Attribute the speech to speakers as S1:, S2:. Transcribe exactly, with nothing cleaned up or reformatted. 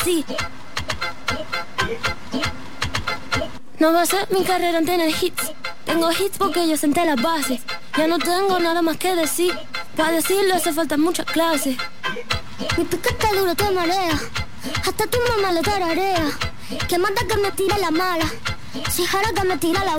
S1: Sí. No va a ser mi carrera en tener hits. Tengo hits porque yo senté las bases. Ya no tengo nada más que decir. Para decirlo hace falta muchas clases. Mi piquete duro te marea. Hasta tu mamá le tararea. Que manda que me tire la mala. Si jara que me tira la